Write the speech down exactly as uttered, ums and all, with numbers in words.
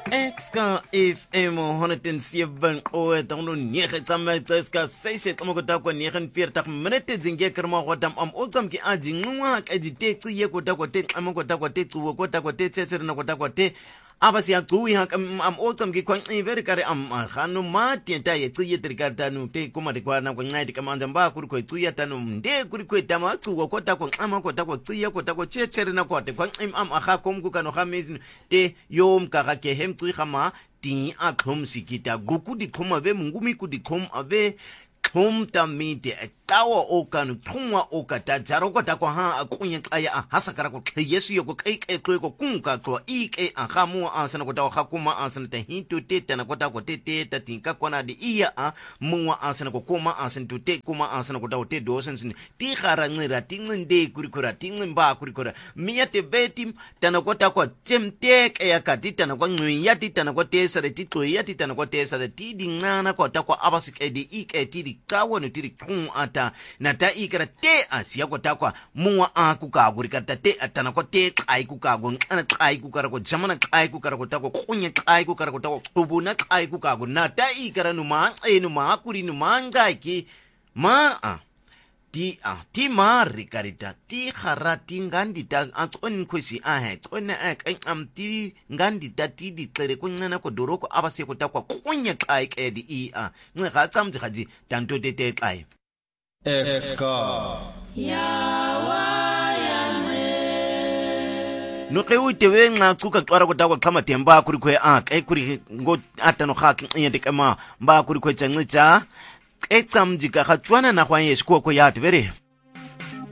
Exka F M honderd zeven o dan negen tsametse ska sese tsamokota kwa negen veertig minute zinge kerma godam am otsam ki aji nwa ka di tetsi ye kota kwa te tsamokota kwa te tsuwo kota kwa te tsetse na kota kwa te aba siya tsuwi ha am otsam ki kwa veri kare am khanu ma tienta ye tsiye trikarta nu te kuma de kwa na kwa ngai kamanja mba kuri kwa tsuya tanu nde kuri kwa tama tsuwo kota kwa ama kota kwa tsiye kota kwa tsetse na kwa te kwa am akha komku kano khamezin te yom ka ke hem tsuyi khama ti a khom sikita guku di khom ave mungumi ku di khom ave khom tamite tawa okanu thumwa okata jaro kota kwa ha akunye kaya a hasakara ko yesu yoko kai kai ko kunka ko ike a khamu asana kota kha kuma asana te hintu tete na kota ko tete tatinka kona di iya a muwa asana ko kuma asana tute kuma asana kota te dosen ti kharangira tinginde kurikura tingimba kurikura miyate vetim tana kota ko chemte ya katita na kwa nwi yati tana ko tesare tito yati tana ko tesare ti dingana kota ko abasike di ike ti di kawo ti di kun ata na ta ikara te asiya ko takwa muwa aku ka guri kata te atana ko te kai ku ka gon ana kai ku kara ko jamana kai ku kara ko takwa kunya kai ku kara ko takwa kubuna kai ku ka gon na ta ikara nu ma e nu ma kuri nu manga ki ma a ti a ti ma rikarita ti kharati ngandita atson khosi a he tsona a kan am ti ngandita ti di tlere ko ncana ko doroko abase ko takwa kunya kai ke di i a nge ga tsamji gaji tanto te te kai Exka Yawa yanwe no ke u tewe nga tsuka twara ko takwa kama temba kuri kwe a kai kuri ngo atano kha kinyende kama mba kuri kwe tsangicha etsamji ka khatwana na kwa yesko ko yat vere